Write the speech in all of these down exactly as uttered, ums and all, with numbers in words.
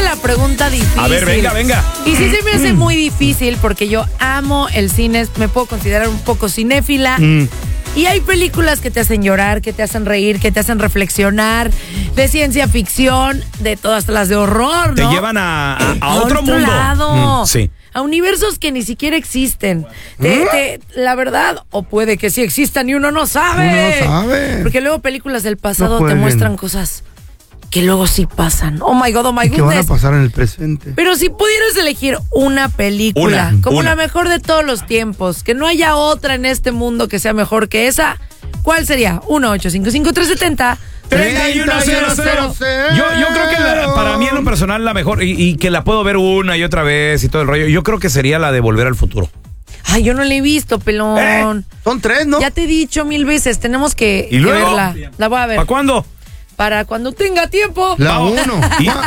la pregunta difícil. A ver, venga, venga. Y sí se me hace muy difícil porque yo amo el cine, me puedo considerar un poco cinéfila. Mm. Y hay películas que te hacen llorar, que te hacen reír, que te hacen reflexionar, de ciencia ficción, de todas las de horror, ¿no? Te llevan a, a, a, a otro, otro mundo. lado. Mm, sí. A universos que ni siquiera existen. Te, te, la verdad, o puede que sí existan y uno no sabe. Uno no sabe. Porque luego películas del pasado No te muestran cosas que luego sí pasan. Oh my God, oh my goodness. Que van a pasar en el presente. Pero si pudieras elegir una película una, como una. la mejor de todos los tiempos, que no haya otra en este mundo que sea mejor que esa, ¿cuál sería? uno ocho cinco cinco tres siete cero treinta y uno cero cero. Yo, yo creo que la, para mí en lo personal la mejor y, y que la puedo ver una y otra vez y todo el rollo, yo creo que sería la de Volver al Futuro. Ay, yo no la he visto, pelón. ¿Eh? Son tres, ¿no? Ya te he dicho mil veces, tenemos que, ¿Y luego? que verla. La voy a ver. ¿Para cuándo? Para cuando tenga tiempo. La uno.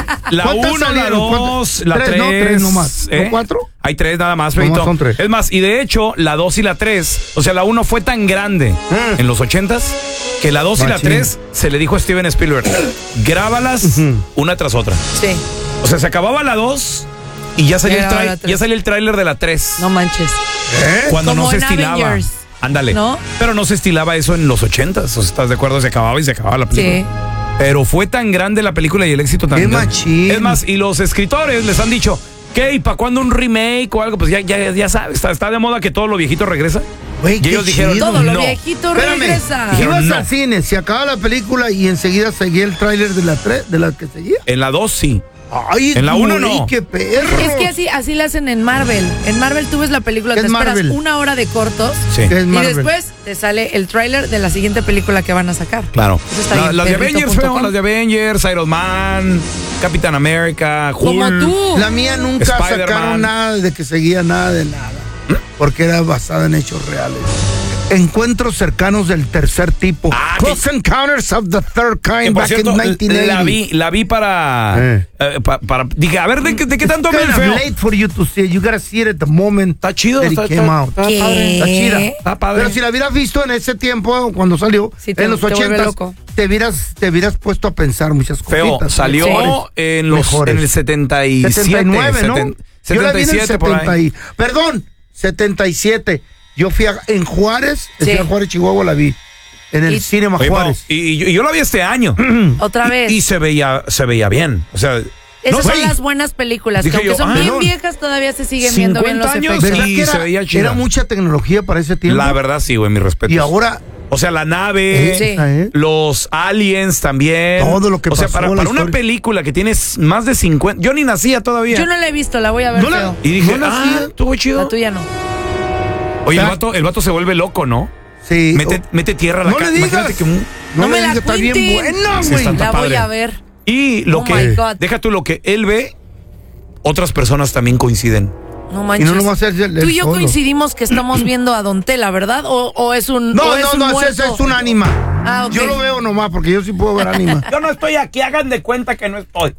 La uno, la dos, la tres. No, tres nomás. ¿Eh? ¿No cuatro? Hay tres nada más, Nomás Feito. son tres. Es más, y de hecho, la dos y la tres, o sea, la uno fue tan grande Ah. en los ochentas que la dos y la Machín. tres se le dijo a Steven Spielberg, grábalas Ujú. una tras otra. Sí. O sea, se acababa la dos y ya salió, el, Grababa trai- la tres. ya salió el tráiler de la tres. No manches. ¿Eh? Cuando Como no se en estilaba. Avengers. Ándale. ¿No? Pero no se estilaba eso en los ochentas. O sea, ¿estás de acuerdo? Se acababa y se acababa la película. Sí. Pero fue tan grande la película y el éxito tan ¡Qué grande. machín! Es más, y los escritores les han dicho, ¿qué? ¿Y para cuándo un remake o algo? Pues ya, ya, ya sabes, está, está de moda que todo lo viejito regresa. Güey, Y qué ellos dijeron, chido. Todo lo no. viejito Espérame, regresa. Dijeron, ibas no. al cine, se acaba la película y enseguida seguía el tráiler de la tres, de la que seguía. En la dos sí. Ay, En la uno güey, no. qué perro. Es que así, así la hacen en Marvel. En Marvel tú ves la película, ¿Qué te es esperas Marvel? una hora de cortos Sí. ¿Qué es y Marvel? después te sale el tráiler de la siguiente película que van a sacar. Claro. Eso está La- bien, las de perrito Avengers, punto feo, com. las de Avengers, Iron Man, Capitán América, Hulk. Como tú. La mía nunca Spider-Man. sacaron nada de que seguía nada de nada. Porque era basada en hechos reales. Encuentros cercanos del tercer tipo. Ah, Close Encounters of the Third Que, Kind por back cierto, in nineteen eighty. la vi, la vi para, Eh. eh, pa- para. Dije, a ver, ¿de, qué- de qué tanto me It's el kind of feo? late for you to see it. You gotta see it at the moment. Está chido, that it está, came está- out. está ¿Qué? padre. Está chida. Está padre. Pero si la hubieras visto en ese tiempo, cuando salió, Sí, te- en los te vuelve ochentas, loco. te hubieras, te hubieras puesto a pensar muchas cosas. Feo, salió en, los, en el setenta y siete. setenta y nueve, ¿no? seten- Yo la vi en el setenta y siete por ahí. setenta y, perdón, setenta y siete. Yo fui a, en Juárez, en Sí. Ciudad Juárez, Chihuahua, la vi. En el Y- Cinema Oye, Juárez. Pau, y, y yo, y yo la vi este año. Otra Y- vez. Y, se veía, se veía bien. O sea, Esas no, son güey, las buenas películas, Dije que aunque yo, son ah, bien no. viejas, todavía se siguen viendo bien los cincuenta años, efectos. ¿Verdad sí, que se era, veía chida. era mucha tecnología para ese tiempo? La verdad sí, güey, mi respeto. Y ahora, O sea, la nave, Sí. ¿eh? los aliens también. Todo lo que O sea, pasó, para, la para una historia. película que tienes más de cincuenta. Yo ni nacía todavía. Yo no la he visto, la voy a ver, ¿No la- feo. Y dije, no ah, nacía. estuvo chido. La tuya no. Oye, el O sea, vato, el vato se vuelve loco, ¿no? sí. Mete, mete tierra a la No le cara. digas. Imagínate que un- No, No me le la digas, está bien cuenten. buena, Sí, güey. está La voy padre. a ver. Y lo Oh que. my God. Deja tú lo que él ve, otras personas también coinciden. No Y manches. no nomás es el, Tú el y yo solo. coincidimos que estamos viendo a Don Tela, ¿verdad? ¿O, o es un No, o es no, un no, muerto? ese es un ánima. Ah, ok. Yo lo veo nomás porque yo sí puedo ver ánima. Yo no estoy aquí, hagan de cuenta que no estoy.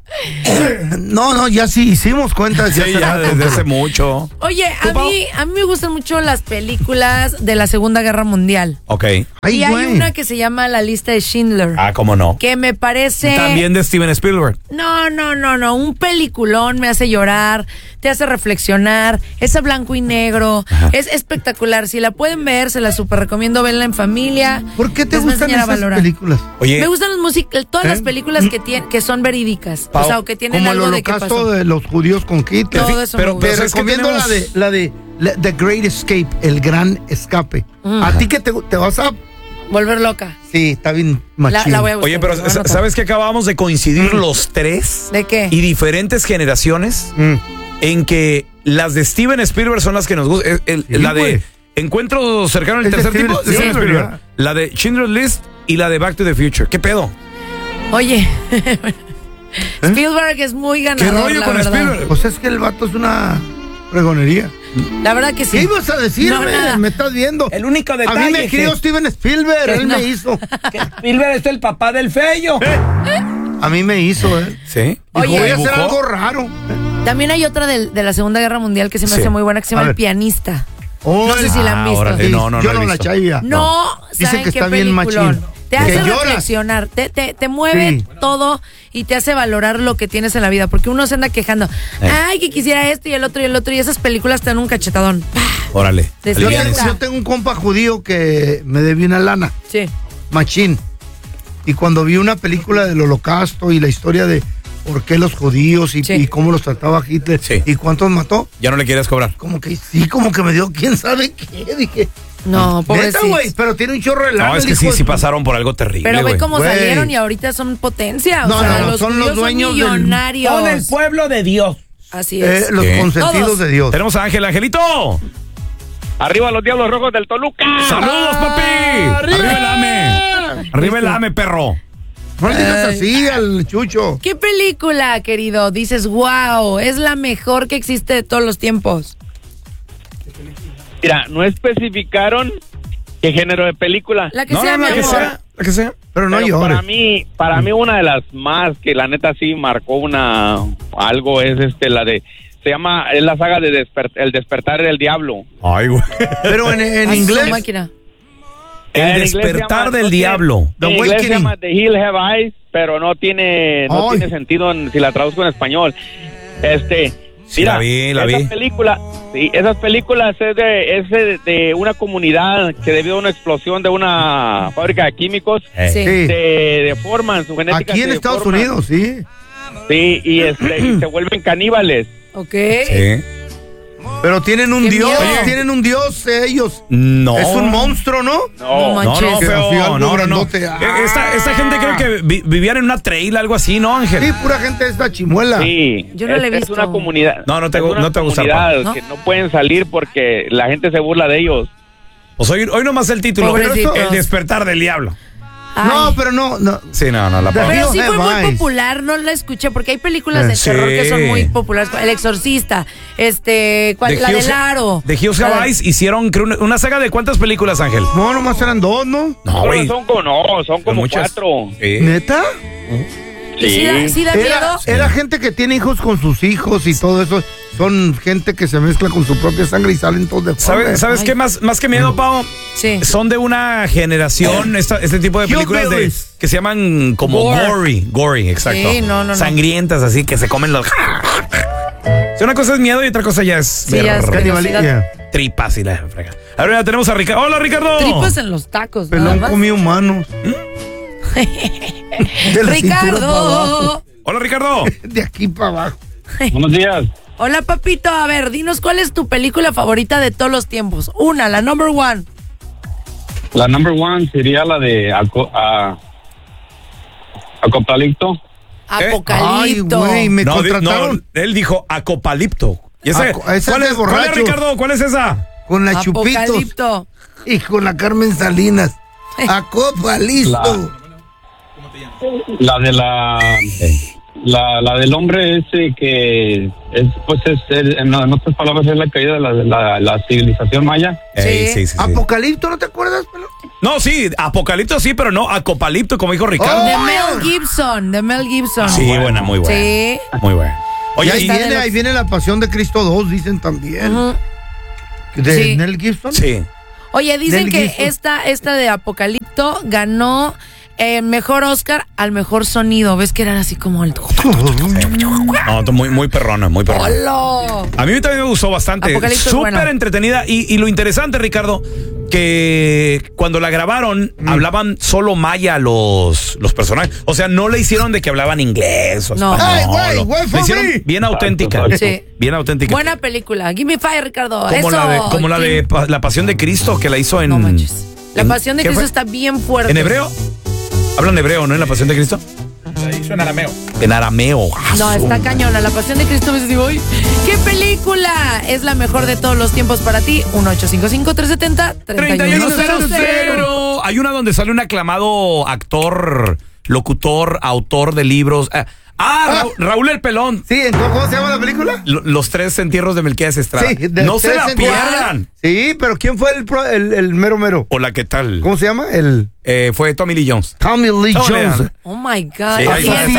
No, no, ya sí hicimos cuentas. Sí, ya desde hace mucho. Oye, a ¿Tú, Pau? mí, a mí me gustan mucho las películas de la Segunda Guerra Mundial. Ok. Ay, y hay güey. una que se llama La Lista de Schindler. Ah, cómo no. Que me parece... También de Steven Spielberg. No, no, no, no. Un peliculón, me hace llorar, te hace reflexionar. Es a blanco y negro. Es espectacular. Si la pueden ver, se la super recomiendo verla en familia. ¿Por qué te Les va a gustan enseñar a esas valorar. películas? Oye, Me gustan las músicas, todas ¿Eh? las películas que tienen, que son verídicas. Pau, o sea, o que tienen Como el algo de qué holocausto pasó. de los judíos con Hitler. Todo eso pero- me Te gusta. pero es que recomiendo tenemos- la de la de la- The Great Escape, el gran escape. A ti que te, te vas a... Volver loca. Sí, está bien La, machín. la voy a buscar. oye, pero la voy a anotar. ¿sabes que acabamos de coincidir los tres? ¿De qué? Y diferentes generaciones Mm. en que las de Steven Spielberg son las que nos gustan. El- el- Sí, la de güey. Encuentro cercano al Es de tercer Steven tipo, de Steven Spielberg, Spielberg. ya. La de Schindler's List y la de Back to the Future. ¿Qué pedo? Oye, Spielberg es muy ¿Qué ganador, rollo la con verdad. Spielberg? Pues es que el vato es una fregonería. La verdad que sí. ¿Qué ibas a decir? No, me, nada. me estás viendo. El único A detalle mí me que- crió Steven Spielberg, Que él no. me hizo. Que Spielberg es el papá del feyo. A mí me hizo, ¿eh? Sí. Dijo, Oye, voy a hacer ¿dibujó? algo raro. También hay otra del- de, la Segunda Guerra Mundial que se me Sí. hace muy buena, que se A llama ver. El Pianista. Oh, No sé si la han Ah, visto. órale, no, no, Yo no no he la visto. chaía. No, Dice ¿saben que qué está bien peliculón? machín. Te hace que lloras. reflexionar, te, te, te mueve Sí. todo y te hace valorar lo que tienes en la vida. Porque uno se anda quejando, ay, que quisiera esto y el otro y el otro. Y esas películas te dan un cachetadón. Órale. Te Yo Alivianes. tengo, yo tengo un compa judío que me debía una lana, Sí. machín. Y cuando vi una película del holocausto y la historia de por qué los judíos y, Sí. y cómo los trataba Hitler Sí. y cuántos mató, Ya no le quieres cobrar. como que sí, como que me dio quién sabe qué. Dije, No, neta, pobrecito. güey, pero tiene un chorro de lana. No, es el que hijo sí, de sí su- pasaron por algo terrible, Pero ve güey. cómo Güey. salieron y ahorita son potencia. O No, sea, no, los son los judíos dueños son del- millonarios. Con el pueblo de Dios. Así Eh, es. los ¿Qué? consentidos Todos. de Dios. Tenemos a Ángel. Angelito. Arriba los Diablos Rojos del Toluca. Saludos, papi. Arriba el AME. Arriba el AME, perro. No le digas así al Chucho. ¿Qué película, querido? Dices, wow, es la mejor que existe de todos los tiempos. Mira, no especificaron qué género de película. La que No, sea, no, no, mi la que amor. sea. La que sea. Pero no Pero llores. para mí, para mí una de las más que la neta sí marcó una algo es este la de se llama es la saga de desper- El despertar del diablo. Ay, güey. Pero en, en Ay, su inglés. máquina. El En inglés se despertar llama- del no tiene- diablo. The En inglés se Awakening. llama The Hill Have Eyes, pero no tiene no Ay. tiene sentido en- si la traduzco en español. Este, Sí, la vi, la esa vi. película, sí, esas películas es de es de, de una comunidad que debido a una explosión de una fábrica de químicos Eh. Sí. Sí. se deforman su genética. Aquí se en Estados deforma. Unidos, sí. Sí, y, este, y se vuelven caníbales. Ok. Sí. Pero tienen un Qué dios, miedo. tienen un dios ellos. No. Es un monstruo, ¿no? No, No No, manches. no, Que feo. así algo No, no, no. grandote. Eh, Esta, esta gente creo que vi- vivían en una trail, algo así, ¿no, Ángel? Sí, pura gente de esta chimuela. sí. Yo no es, la he es visto. una comunidad. No, no te es gu- una no te gusta, comunidad ¿no? que no pueden salir porque la gente se burla de ellos. Pues hoy, hoy nomás el título. Pobrecitos. El despertar del diablo. Ay. No, pero no, no. Sí, no, no, la Pero Pero sí Hill fue Have muy Eyes. popular, no la escuché, porque hay películas de Sí. terror que son muy populares. El Exorcista, este, ¿cuál? la del Aro. De Hills Have Eyes hicieron creo, una, una saga de ¿cuántas películas, Ángel? No, nomás eran dos, ¿no? No, No, güey. son como, no, son Son como muchas. cuatro. Sí. ¿Neta? ¿Y sí da, sí da Era, miedo? era gente que tiene hijos con sus hijos y todo eso. Son gente que se mezcla con su propia sangre y salen todos de ¿Sabes, ¿sabes Ay. qué más, más que miedo, Pao? Sí. Son de una generación, esta- este tipo de películas de, Hillbillies. que se llaman como Gore. gory, gory, exacto. Sí, no, no, no. Sangrientas, así, que se comen los... Si una cosa es miedo y otra cosa ya es Sí, ya es ver- Canibalismo. tripas y la frega. Ahora ya tenemos a Ricardo. Hola, Ricardo. Tripas en los tacos, nada Pelón más. comió humanos. De la cintura para abajo. Ricardo. Hola, Ricardo. De aquí para abajo. Buenos días. Hola, papito. A ver, dinos cuál es tu película favorita de todos los tiempos. Una, la number one. La number one sería la de Aco- a- Acopalipto. Ay, Apocalipto. güey, me No, di- contrataron no, él dijo Acopalipto. ¿Y ese? Aco- esa ¿Cuál, es es, de ¿Cuál es, borrachos. Ricardo? ¿Cuál es esa? con la Chupitos Apocalipto. y con la Carmen Salinas. A copa, listo. La de la, la la del hombre ese que es pues es, es- en, en otras palabras es la caída de la, de la, la civilización maya. Ey, Sí. sí, sí, sí. Apocalipto, ¿no te acuerdas, pelón? No, sí, Apocalipto sí, pero no Acopalipto, como dijo Ricardo. De Mel Gibson. De Mel Gibson. Sí, buena, muy buena. Sí. Muy buena. Y Oye, ahí y- está de viene, los- ahí viene la Pasión de Cristo dos, dicen también. Ujú. De Sí. Mel Gibson. sí. Oye, dicen Mel que Gibson. esta, esta de Apocalipto ganó eh, mejor Oscar al mejor sonido. ¿Ves que eran así como el... No, tú muy, muy perrona, muy perrona. ¡Hola! A mí también me gustó bastante. Apocalipto es Súper buena. entretenida. Y, y lo interesante, Ricardo, que cuando la grabaron, Mm. hablaban solo maya los, los personajes. O sea, no le hicieron de que hablaban inglés o No. español. Ay, güey, güey, Le for hicieron me. bien auténtica. Exacto. Sí. Bien auténtica. Buena película. Give me five, Ricardo. como Eso. la de, como la de pa- La Pasión de Cristo, que la hizo en... No manches. La en- Pasión de ¿qué Cristo fue? está bien fuerte. ¿En hebreo? Hablan hebreo, ¿no? En La Pasión de Cristo. Hizo en arameo. En arameo. Ah, No, está cañona. La Pasión de Cristo. A veces digo, "Uy, ¿qué película es la mejor de todos los tiempos para ti? uno ocho cinco cinco, tres siete cero, tres uno cero cero. Hay una donde sale un aclamado actor, locutor, autor de libros. Ah, ah, Ra- Raúl el Pelón. Sí, entonces, ¿cómo se llama la película? Lo- Los tres entierros de Melquíades Estrada. Sí, de no se tres la entierros. pierdan. Sí, pero ¿quién fue el, pro- el, el mero mero? Hola, ¿qué tal? ¿Cómo se llama? El Eh, fue Tommy Lee Jones. Tommy Lee No, Jones. lean. Oh my God. Sí, ahí Sí, está, esa